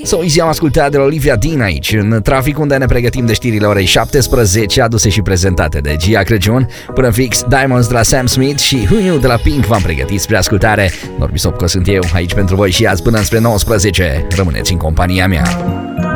So Easy am ascultat de la Olivia Dean aici, în trafic unde ne pregătim de știrile orei 17, aduse și prezentate de Gia Crăciun. Până fix, Diamonds de la Sam Smith și Who Knew de la Pink v-am pregătit spre ascultare. Norbi Sopco sunt eu, aici pentru voi și azi până spre 19. Rămâneți în compania mea.